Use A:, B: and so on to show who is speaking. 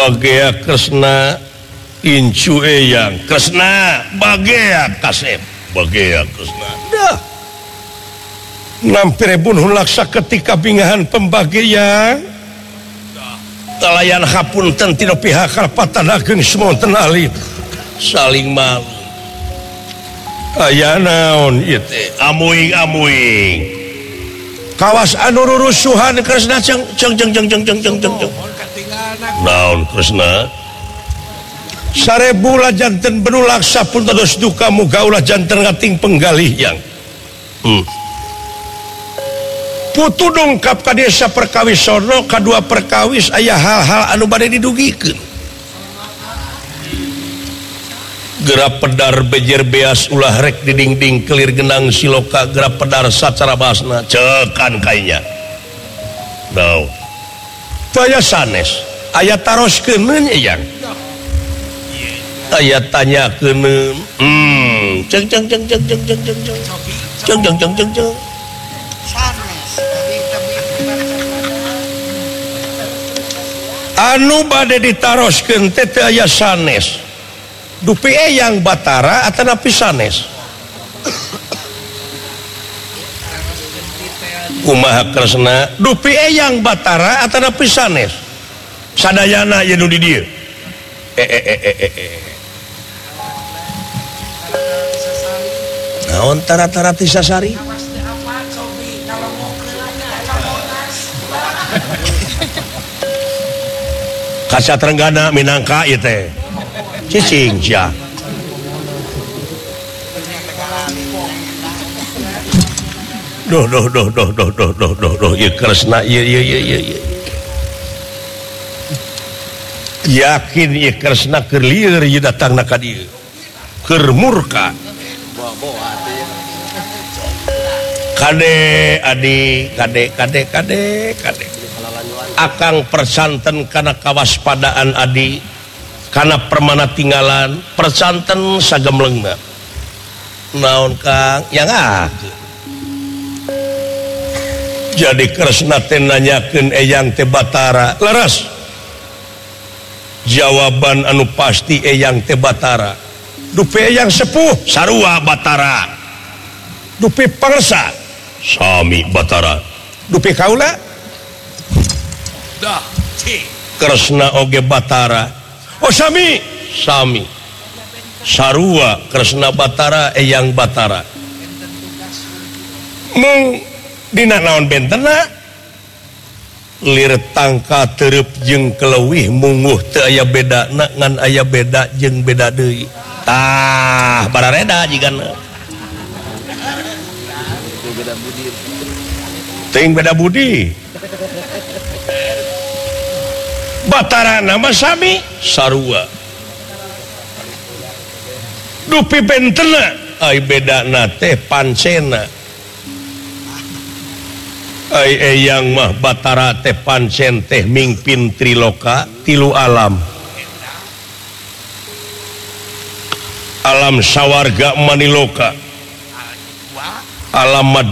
A: Bagea Kresna Incu Eyang Kresna Bagea Kasep Bagea Kresna dah nampirepun hulaksa ketika bingahan pembagian talayan hapunten tina pihak patadakeun semonten alit saling malu aya naon ieu teh amuing kawas anu rurusuhan Kresna ceng naon Kresna sarebu lah janten benulak sapun dados duka muga ulah janten ngating penggalih yang putu dongkap ka desa perkawis sono kadua perkawis aya hal-hal anu bade didugikeun gerap pedar bejer beas ulah rek di dingding kelir genang siloka gerap pedar sacara basna cekan kainya daw aya sanes aya taroskeun yang aya tanyakeun ceng anu bade ditaroskeun teh teu aya sanes dupi Eyang Batara atanapi sanes kumaha Kresna dupi Eyang Batara atanapi sanes sadayana ye nu di dieu naon tara-tara tisasari Kaca Trenggana minangka ieu teh cicing sia doh ieu Kresna ieu yakin ieu Kresna keur lieur ieu datangna ka dieu keur murka kade akang persanten kana kawaspadaan adi kana permana tinggalan persanten sagemlengna naon Kang yang jadi Kresna teh nanyakeun Eyang teh Batara leres jawaban anu pasti Eyang teh Batara dupi Eyang sepuh sarua Batara dupi pangsa sami Batara dupi kaula dah Kresna oge Batara oh sami sarua Kresna Batara Eyang Batara mung dina naon bentena lir tangka teureub jeung keleuwih munguh teu aya bedana ngan aya beda jeung beda deui tah barareda jigana teuing beda budi Batara nama sami sarua dupi bentena ai bedana teh pancena ai Eyang mah Batara teh pancen teh mingpin triloka tilu alam alam sawarga maniloka alam